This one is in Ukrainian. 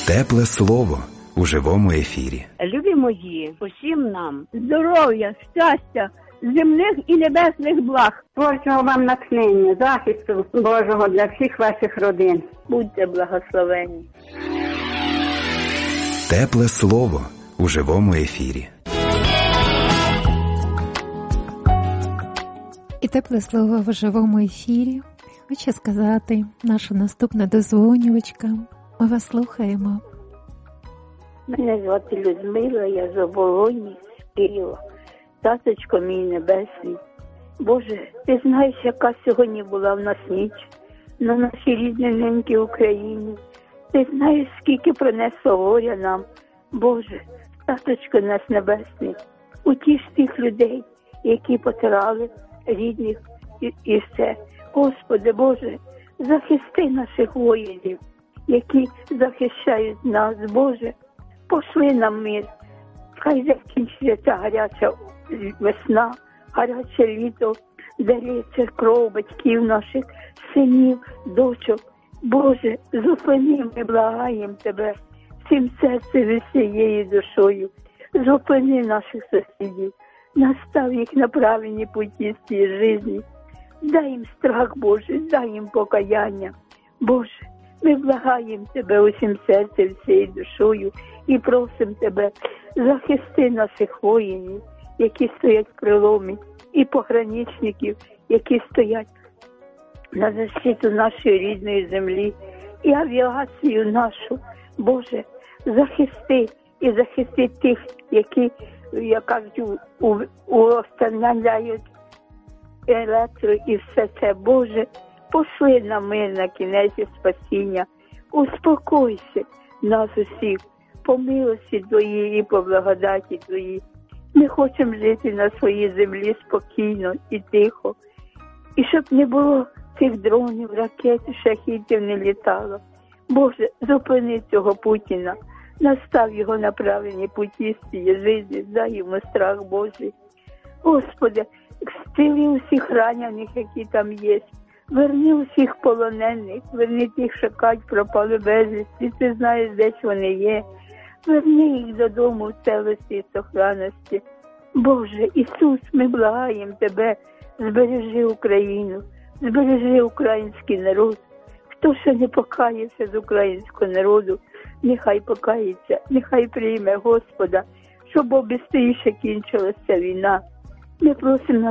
Тепле слово у живому ефірі. Любі мої, усім нам здоров'я, щастя, земних і небесних благ. Творчого вам натхнення, захисту Божого для всіх ваших родин. Будьте благословені. Тепле слово у живому ефірі. І тепле слово в живому ефірі хоче сказати наша наступна дозвонювачка. Ми вас слухаємо. Мене звати Людмила, я з Оболоні, з Києва. Таточко мій небесний. Боже, ти знаєш, яка сьогодні була в нас ніч на нашій рідненькій Україні. Ти знаєш, скільки принесло горя нам. Боже, таточко наш небесний, утіш тих людей, які потирали рідних і все. Господи Боже, захисти наших воїнів, які захищають нас, Боже. Пошли нам мир. Хай закінчиться ця гаряча весна, гаряче літо, де лється кров батьків наших, синів, дочок. Боже, зупини, ми благаємо Тебе всім серцем і всією душою. Зупини наших сусідів, настав їх на правильні путі з цієї житті. Дай їм страх Божий, дай їм покаяння. Боже, ми благаємо Тебе усім серцем, всією душою і просимо Тебе, захисти наших воїнів, які стоять в приломі, і пограничників, які стоять на защиту нашої рідної землі, і авіацію нашу. Боже, захисти і захисти тих, які, як кажуть, установляють електро і все це. Боже, пошли на мир на кінець і спасіння. Успокойся нас усіх, по милості Твоїй і по благодаті Твоїй. Ми хочемо жити на своїй землі спокійно і тихо. І щоб не було цих дронів, ракет, шахідів не літало. Боже, зупини цього Путіна, настав його на правильні путі з цієї житті, дай йому страх Божий. Господи, зціли усіх ранених, які там є. Верни усіх полонених, верни тих, що кажуть, пропали безвісти, ти знаєш, де вони є. Верни їх додому в целості і сохранності. Боже, Ісус, ми благаємо Тебе, збережи Україну, збережи український народ. Хто ще не покаявся з українського народу, нехай покається, нехай прийме Господа, щоб обістріше кінчилася війна. Ми просимо